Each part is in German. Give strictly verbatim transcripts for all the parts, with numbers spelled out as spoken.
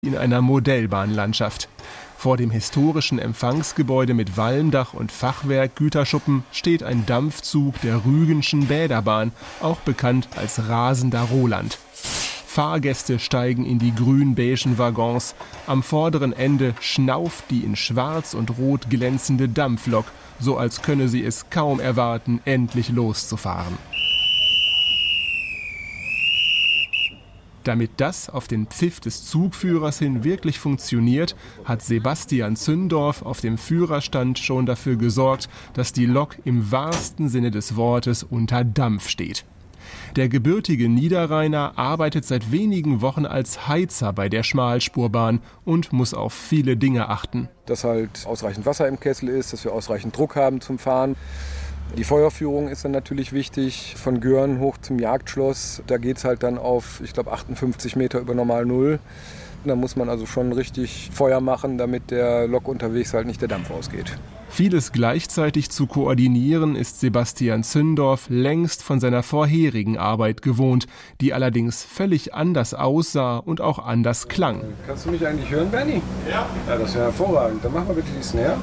in einer Modellbahnlandschaft. Vor dem historischen Empfangsgebäude mit Walmdach und Fachwerk-Güterschuppen steht ein Dampfzug der Rügenschen Bäderbahn, auch bekannt als rasender Roland. Fahrgäste steigen in die grün-beigen Waggons. Am vorderen Ende schnauft die in schwarz und rot glänzende Dampflok, so als könne sie es kaum erwarten, endlich loszufahren. Damit das auf den Pfiff des Zugführers hin wirklich funktioniert, hat Sebastian Zündorf auf dem Führerstand schon dafür gesorgt, dass die Lok im wahrsten Sinne des Wortes unter Dampf steht. Der gebürtige Niederrheiner arbeitet seit wenigen Wochen als Heizer bei der Schmalspurbahn und muss auf viele Dinge achten. Dass halt ausreichend Wasser im Kessel ist, dass wir ausreichend Druck haben zum Fahren. Die Feuerführung ist dann natürlich wichtig, von Görn hoch zum Jagdschloss. Da geht es halt dann auf, ich glaube, achtundfünfzig Meter über Normal Null. Da muss man also schon richtig Feuer machen, damit der Lok unterwegs halt nicht der Dampf ausgeht. Vieles gleichzeitig zu koordinieren ist Sebastian Zündorf längst von seiner vorherigen Arbeit gewohnt, die allerdings völlig anders aussah und auch anders klang. Kannst du mich eigentlich hören, Bernie? Ja. Ja, das wäre hervorragend. Dann machen wir bitte die Snare.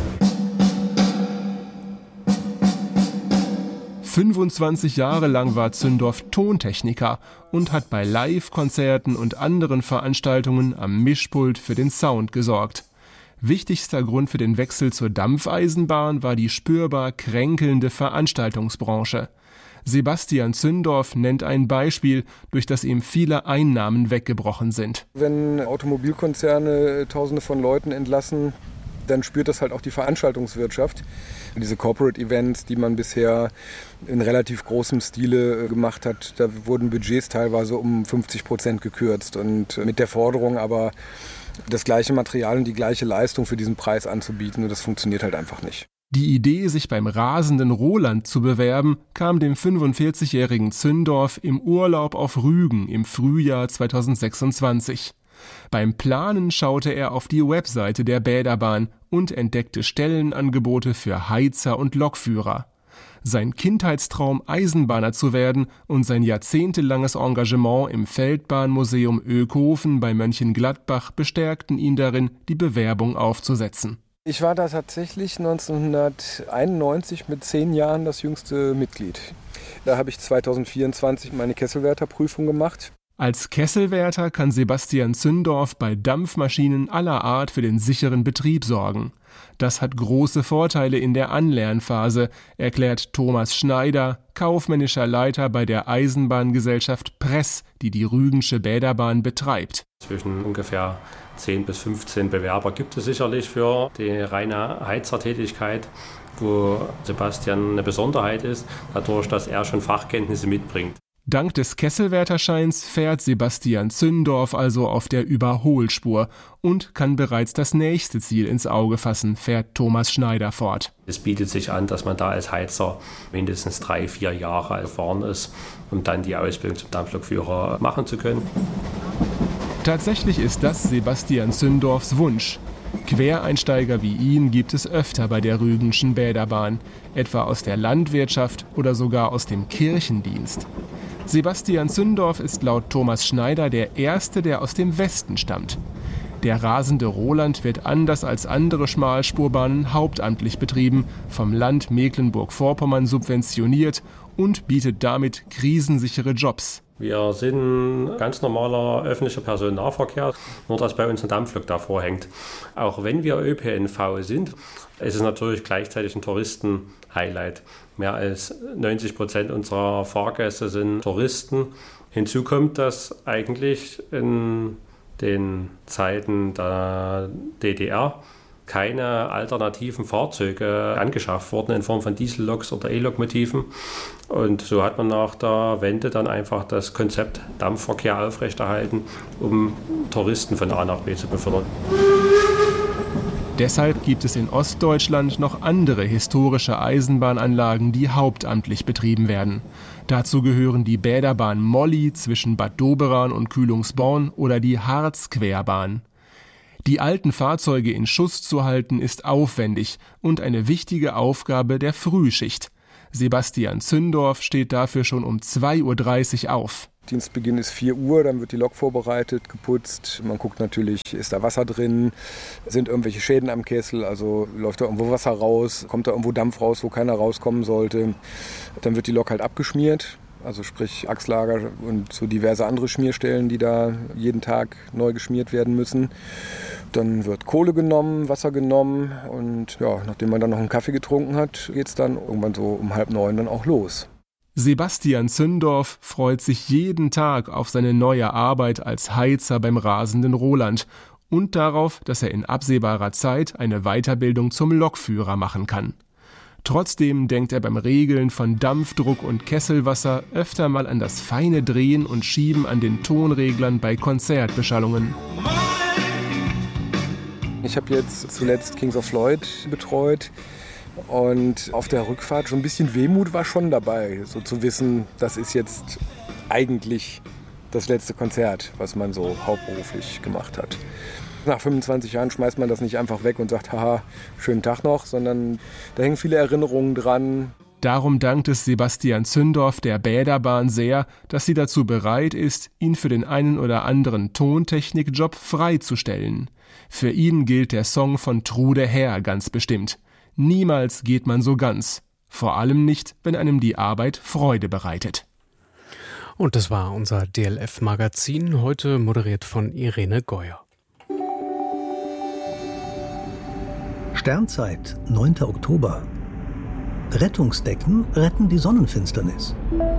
fünfundzwanzig Jahre lang war Zündorf Tontechniker und hat bei Live-Konzerten und anderen Veranstaltungen am Mischpult für den Sound gesorgt. Wichtigster Grund für den Wechsel zur Dampfeisenbahn war die spürbar kränkelnde Veranstaltungsbranche. Sebastian Zündorf nennt ein Beispiel, durch das ihm viele Einnahmen weggebrochen sind. Wenn Automobilkonzerne Tausende von Leuten entlassen, dann spürt das halt auch die Veranstaltungswirtschaft. Diese Corporate Events, die man bisher in relativ großem Stile gemacht hat, da wurden Budgets teilweise um fünfzig Prozent gekürzt. Und mit der Forderung aber, das gleiche Material und die gleiche Leistung für diesen Preis anzubieten, und das funktioniert halt einfach nicht. Die Idee, sich beim rasenden Roland zu bewerben, kam dem fünfundvierzigjährigen Zündorf im Urlaub auf Rügen im Frühjahr zweitausendsechsundzwanzig. Beim Planen schaute er auf die Webseite der Bäderbahn und entdeckte Stellenangebote für Heizer und Lokführer. Sein Kindheitstraum, Eisenbahner zu werden, und sein jahrzehntelanges Engagement im Feldbahnmuseum Ökhofen bei Mönchengladbach bestärkten ihn darin, die Bewerbung aufzusetzen. Ich war da tatsächlich neunzehnhunderteinundneunzig mit zehn Jahren das jüngste Mitglied. Da habe ich zweitausendvierundzwanzig meine Kesselwärterprüfung gemacht. Als Kesselwärter kann Sebastian Zündorf bei Dampfmaschinen aller Art für den sicheren Betrieb sorgen. Das hat große Vorteile in der Anlernphase, erklärt Thomas Schneider, kaufmännischer Leiter bei der Eisenbahngesellschaft Press, die die Rügensche Bäderbahn betreibt. Zwischen ungefähr zehn bis fünfzehn Bewerber gibt es sicherlich für die reine Heizertätigkeit, wo Sebastian eine Besonderheit ist, dadurch, dass er schon Fachkenntnisse mitbringt. Dank des Kesselwärterscheins fährt Sebastian Zündorf also auf der Überholspur und kann bereits das nächste Ziel ins Auge fassen, fährt Thomas Schneider fort. Es bietet sich an, dass man da als Heizer mindestens drei, vier Jahre erfahren ist, um dann die Ausbildung zum Dampflokführer machen zu können. Tatsächlich ist das Sebastian Zündorfs Wunsch. Quereinsteiger wie ihn gibt es öfter bei der Rügenschen Bäderbahn, etwa aus der Landwirtschaft oder sogar aus dem Kirchendienst. Sebastian Zündorf ist laut Thomas Schneider der Erste, der aus dem Westen stammt. Der rasende Roland wird anders als andere Schmalspurbahnen hauptamtlich betrieben, vom Land Mecklenburg-Vorpommern subventioniert und bietet damit krisensichere Jobs. Wir sind ganz normaler öffentlicher Personennahverkehr, nur dass bei uns ein Dampflok davor hängt. Auch wenn wir Ö P N V sind, ist es natürlich gleichzeitig ein Touristen-Highlight. Mehr als neunzig Prozent unserer Fahrgäste sind Touristen. Hinzu kommt, dass eigentlich in den Zeiten der D D R keine alternativen Fahrzeuge angeschafft wurden in Form von Dieselloks oder E-Lokomotiven. Und so hat man nach der Wende dann einfach das Konzept Dampfverkehr aufrechterhalten, um Touristen von A nach B zu befördern. Deshalb gibt es in Ostdeutschland noch andere historische Eisenbahnanlagen, die hauptamtlich betrieben werden. Dazu gehören die Bäderbahn Molly zwischen Bad Doberan und Kühlungsborn oder die Harzquerbahn. Die alten Fahrzeuge in Schuss zu halten, ist aufwendig und eine wichtige Aufgabe der Frühschicht. Sebastian Zündorf steht dafür schon um zwei Uhr dreißig auf. Dienstbeginn ist vier Uhr, dann wird die Lok vorbereitet, geputzt. Man guckt natürlich, ist da Wasser drin, sind irgendwelche Schäden am Kessel, also läuft da irgendwo Wasser raus, kommt da irgendwo Dampf raus, wo keiner rauskommen sollte. Dann wird die Lok halt abgeschmiert, also sprich Achslager und so diverse andere Schmierstellen, die da jeden Tag neu geschmiert werden müssen. Dann wird Kohle genommen, Wasser genommen und ja, nachdem man dann noch einen Kaffee getrunken hat, geht es dann irgendwann so um halb neun dann auch los. Sebastian Zündorf freut sich jeden Tag auf seine neue Arbeit als Heizer beim rasenden Roland und darauf, dass er in absehbarer Zeit eine Weiterbildung zum Lokführer machen kann. Trotzdem denkt er beim Regeln von Dampfdruck und Kesselwasser öfter mal an das feine Drehen und Schieben an den Tonreglern bei Konzertbeschallungen. Ich habe jetzt zuletzt Kings of Floyd betreut. Und auf der Rückfahrt schon ein bisschen Wehmut war schon dabei, so zu wissen, das ist jetzt eigentlich das letzte Konzert, was man so hauptberuflich gemacht hat. Nach fünfundzwanzig Jahren schmeißt man das nicht einfach weg und sagt, haha, schönen Tag noch, sondern da hängen viele Erinnerungen dran. Darum dankt es Sebastian Zündorf der Bäderbahn sehr, dass sie dazu bereit ist, ihn für den einen oder anderen Tontechnikjob freizustellen. Für ihn gilt der Song von Trude Herr ganz bestimmt. Niemals geht man so ganz. Vor allem nicht, wenn einem die Arbeit Freude bereitet. Und das war unser D L F-Magazin, heute moderiert von Irene Geuer. Sternzeit, neunter Oktober. Rettungsdecken retten die Sonnenfinsternis.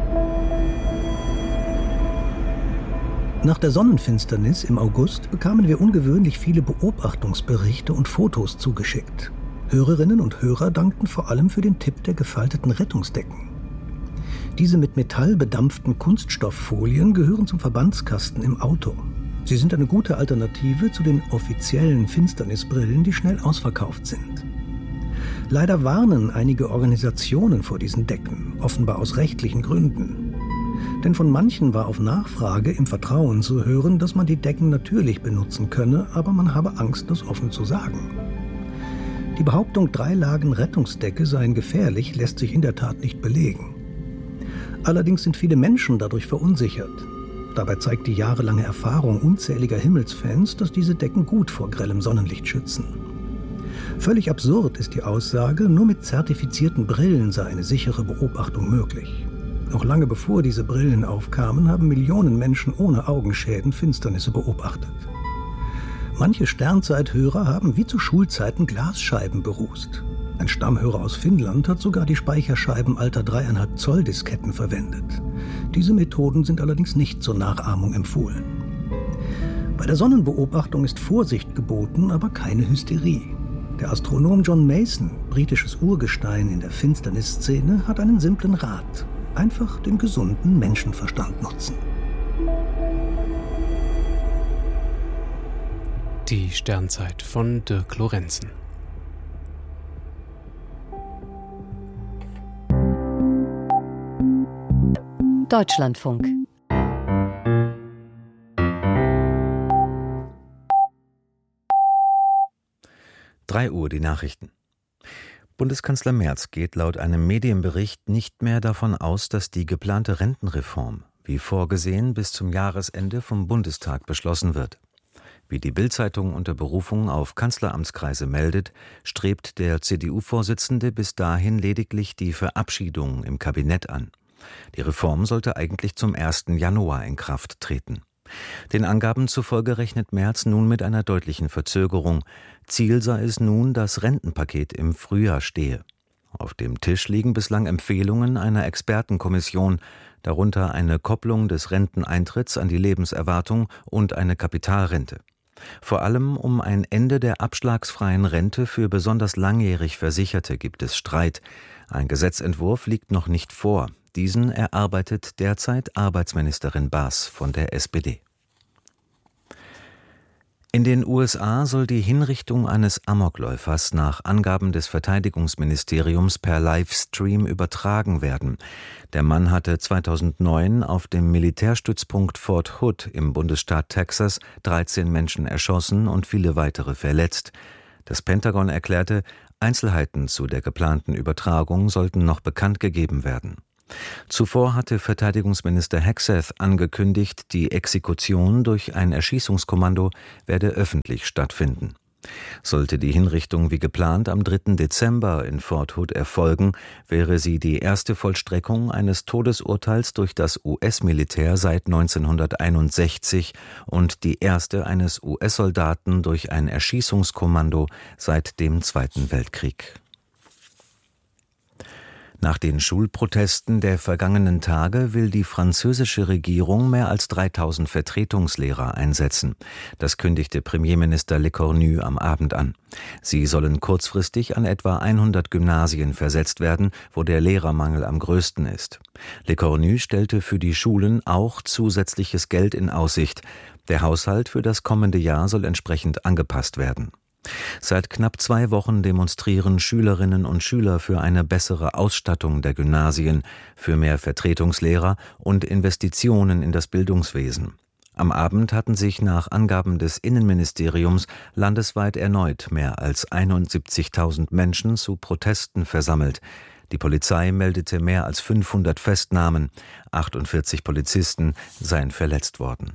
Nach der Sonnenfinsternis im August bekamen wir ungewöhnlich viele Beobachtungsberichte und Fotos zugeschickt. Hörerinnen und Hörer dankten vor allem für den Tipp der gefalteten Rettungsdecken. Diese mit Metall bedampften Kunststofffolien gehören zum Verbandskasten im Auto. Sie sind eine gute Alternative zu den offiziellen Finsternisbrillen, die schnell ausverkauft sind. Leider warnen einige Organisationen vor diesen Decken, offenbar aus rechtlichen Gründen. Denn von manchen war auf Nachfrage im Vertrauen zu hören, dass man die Decken natürlich benutzen könne, aber man habe Angst, das offen zu sagen. Die Behauptung, drei Lagen Rettungsdecke seien gefährlich, lässt sich in der Tat nicht belegen. Allerdings sind viele Menschen dadurch verunsichert. Dabei zeigt die jahrelange Erfahrung unzähliger Himmelsfans, dass diese Decken gut vor grellem Sonnenlicht schützen. Völlig absurd ist die Aussage, nur mit zertifizierten Brillen sei eine sichere Beobachtung möglich. Noch lange bevor diese Brillen aufkamen, haben Millionen Menschen ohne Augenschäden Finsternisse beobachtet. Manche Sternzeithörer haben wie zu Schulzeiten Glasscheiben berußt. Ein Stammhörer aus Finnland hat sogar die Speicherscheiben alter dreieinhalb Zoll Disketten verwendet. Diese Methoden sind allerdings nicht zur Nachahmung empfohlen. Bei der Sonnenbeobachtung ist Vorsicht geboten, aber keine Hysterie. Der Astronom John Mason, britisches Urgestein in der Finsternisszene, hat einen simplen Rat: einfach den gesunden Menschenverstand nutzen. Die Sternzeit von Dirk Lorenzen. Deutschlandfunk. drei Uhr die Nachrichten. Bundeskanzler Merz geht laut einem Medienbericht nicht mehr davon aus, dass die geplante Rentenreform, wie vorgesehen, bis zum Jahresende vom Bundestag beschlossen wird. Wie die Bild-Zeitung unter Berufung auf Kanzleramtskreise meldet, strebt der C D U-Vorsitzende bis dahin lediglich die Verabschiedung im Kabinett an. Die Reform sollte eigentlich zum ersten Januar in Kraft treten. Den Angaben zufolge rechnet Merz nun mit einer deutlichen Verzögerung. Ziel sei es nun, dass Rentenpaket im Frühjahr stehe. Auf dem Tisch liegen bislang Empfehlungen einer Expertenkommission, darunter eine Kopplung des Renteneintritts an die Lebenserwartung und eine Kapitalrente. Vor allem um ein Ende der abschlagsfreien Rente für besonders langjährig Versicherte gibt es Streit. Ein Gesetzentwurf liegt noch nicht vor. Diesen erarbeitet derzeit Arbeitsministerin Baas von der S P D. In den U S A soll die Hinrichtung eines Amokläufers nach Angaben des Verteidigungsministeriums per Livestream übertragen werden. Der Mann hatte zweitausendneun auf dem Militärstützpunkt Fort Hood im Bundesstaat Texas dreizehn Menschen erschossen und viele weitere verletzt. Das Pentagon erklärte, Einzelheiten zu der geplanten Übertragung sollten noch bekannt gegeben werden. Zuvor hatte Verteidigungsminister Hegseth angekündigt, die Exekution durch ein Erschießungskommando werde öffentlich stattfinden. Sollte die Hinrichtung wie geplant am dritten Dezember in Fort Hood erfolgen, wäre sie die erste Vollstreckung eines Todesurteils durch das U S-Militär seit neunzehnhunderteinundsechzig und die erste eines U S-Soldaten durch ein Erschießungskommando seit dem Zweiten Weltkrieg. Nach den Schulprotesten der vergangenen Tage will die französische Regierung mehr als dreitausend Vertretungslehrer einsetzen. Das kündigte Premierminister Lecornu am Abend an. Sie sollen kurzfristig an etwa hundert Gymnasien versetzt werden, wo der Lehrermangel am größten ist. Lecornu stellte für die Schulen auch zusätzliches Geld in Aussicht. Der Haushalt für das kommende Jahr soll entsprechend angepasst werden. Seit knapp zwei Wochen demonstrieren Schülerinnen und Schüler für eine bessere Ausstattung der Gymnasien, für mehr Vertretungslehrer und Investitionen in das Bildungswesen. Am Abend hatten sich nach Angaben des Innenministeriums landesweit erneut mehr als einundsiebzigtausend Menschen zu Protesten versammelt. Die Polizei meldete mehr als fünfhundert Festnahmen, achtundvierzig Polizisten seien verletzt worden.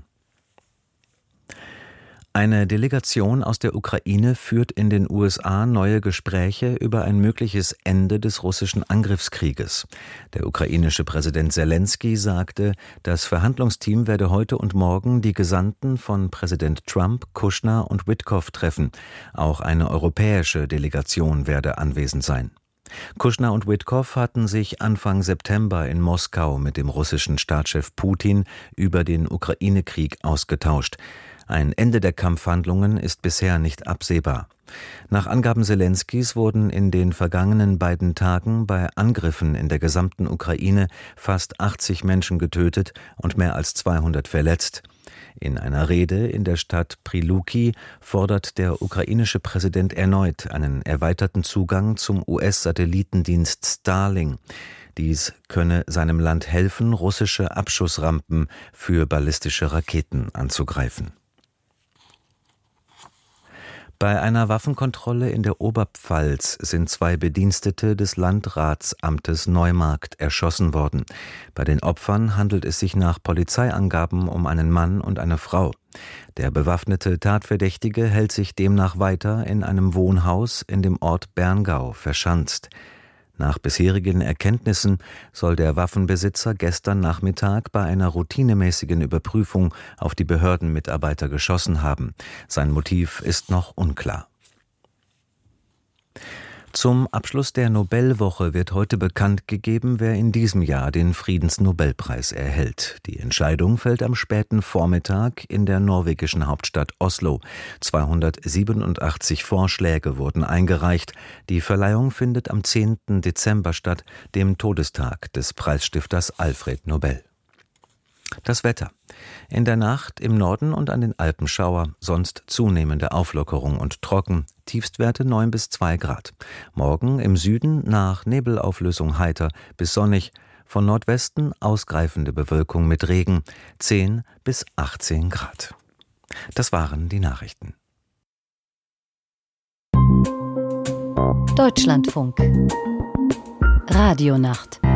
Eine Delegation aus der Ukraine führt in den U S A neue Gespräche über ein mögliches Ende des russischen Angriffskrieges. Der ukrainische Präsident Selenskyj sagte, das Verhandlungsteam werde heute und morgen die Gesandten von Präsident Trump, Kushner und Witkow treffen. Auch eine europäische Delegation werde anwesend sein. Kushner und Witkow hatten sich Anfang September in Moskau mit dem russischen Staatschef Putin über den Ukraine-Krieg ausgetauscht. Ein Ende der Kampfhandlungen ist bisher nicht absehbar. Nach Angaben Selenskys wurden in den vergangenen beiden Tagen bei Angriffen in der gesamten Ukraine fast achtzig Menschen getötet und mehr als zweihundert verletzt. In einer Rede in der Stadt Pryluki fordert der ukrainische Präsident erneut einen erweiterten Zugang zum U S-Satellitendienst Starlink. Dies könne seinem Land helfen, russische Abschussrampen für ballistische Raketen anzugreifen. Bei einer Waffenkontrolle in der Oberpfalz sind zwei Bedienstete des Landratsamtes Neumarkt erschossen worden. Bei den Opfern handelt es sich nach Polizeiangaben um einen Mann und eine Frau. Der bewaffnete Tatverdächtige hält sich demnach weiter in einem Wohnhaus in dem Ort Berngau verschanzt. Nach bisherigen Erkenntnissen soll der Waffenbesitzer gestern Nachmittag bei einer routinemäßigen Überprüfung auf die Behördenmitarbeiter geschossen haben. Sein Motiv ist noch unklar. Zum Abschluss der Nobelwoche wird heute bekannt gegeben, wer in diesem Jahr den Friedensnobelpreis erhält. Die Entscheidung fällt am späten Vormittag in der norwegischen Hauptstadt Oslo. zweihundertsiebenundachtzig Vorschläge wurden eingereicht. Die Verleihung findet am zehnten Dezember statt, dem Todestag des Preisstifters Alfred Nobel. Das Wetter. In der Nacht im Norden und an den Alpen Schauer, sonst zunehmende Auflockerung und trocken, Tiefstwerte neun bis zwei Grad. Morgen im Süden nach Nebelauflösung heiter bis sonnig, von Nordwesten ausgreifende Bewölkung mit Regen, zehn bis achtzehn Grad. Das waren die Nachrichten. Deutschlandfunk. Radionacht.